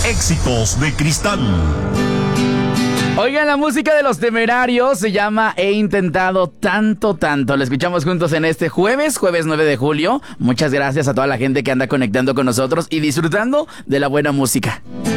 Éxitos de Cristal. Oigan, la música de Los Temerarios se llama He intentado tanto, tanto. La escuchamos juntos en este jueves 9 de julio. Muchas gracias a toda la gente que anda conectando con nosotros y disfrutando de la buena música.